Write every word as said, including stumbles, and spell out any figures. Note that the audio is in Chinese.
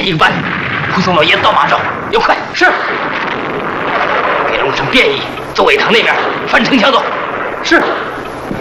一个班，护送老爷子到马上，要快。是。给龙城便衣，走尾塘那边翻城墙走。是。